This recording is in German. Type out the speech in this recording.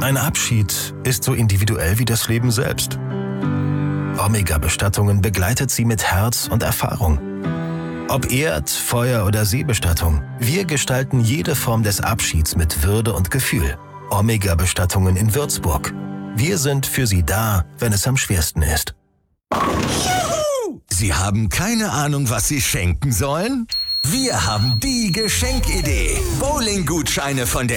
Ein Abschied ist so individuell wie das Leben selbst. Omega Bestattungen begleitet Sie mit Herz und Erfahrung. Ob Erd-, Feuer- oder Seebestattung, wir gestalten jede Form des Abschieds mit Würde und Gefühl. Omega Bestattungen in Würzburg. Wir sind für Sie da, wenn es am schwersten ist. Juhu! Sie haben keine Ahnung, was Sie schenken sollen? Wir haben die Geschenkidee. Bowling-Gutscheine von der